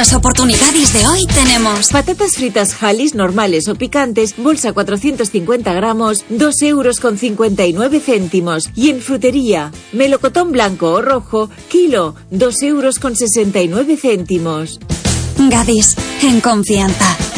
las oportunidades de hoy tenemos patatas fritas Halis normales o picantes, bolsa 450 gramos, 2,59 €. Y en frutería, melocotón blanco o rojo, kilo, 2,69 €. Gadis, en confianza.